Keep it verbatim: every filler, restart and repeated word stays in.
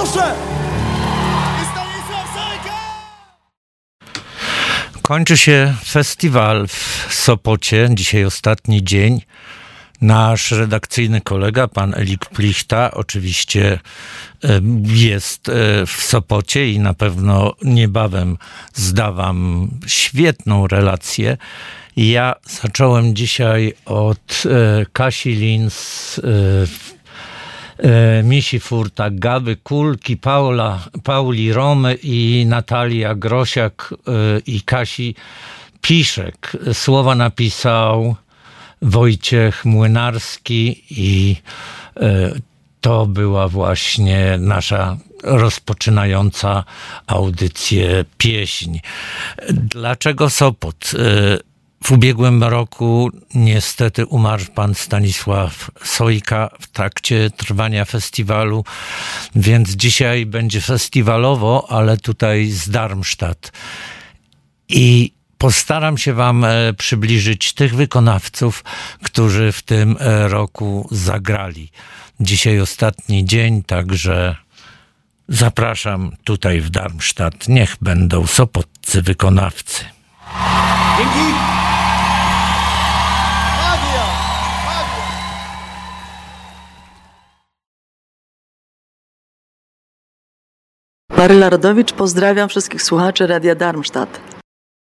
Proszę! Kończy się festiwal w Sopocie. Dzisiaj ostatni dzień. Nasz redakcyjny kolega, pan Elik Plichta, oczywiście jest w Sopocie i na pewno niebawem zda wam świetną relację. Ja zacząłem dzisiaj od Kasi Lins, Misi Furta, Gaby Kulki, Paula, Pauli Romy i Natalia Grosiak i Kasi Piszek. Słowa napisał Wojciech Młynarski i to była właśnie nasza rozpoczynająca audycję pieśń. Dlaczego Sopot? W ubiegłym roku niestety umarł pan Stanisław Sojka w trakcie trwania festiwalu, więc dzisiaj będzie festiwalowo, ale tutaj z Darmstadt. I postaram się wam przybliżyć tych wykonawców, którzy w tym roku zagrali. Dzisiaj ostatni dzień, także zapraszam tutaj w Darmstadt. Niech będą sopoccy wykonawcy. Dzięki! Maryla Rodowicz, pozdrawiam wszystkich słuchaczy Radia Darmstadt.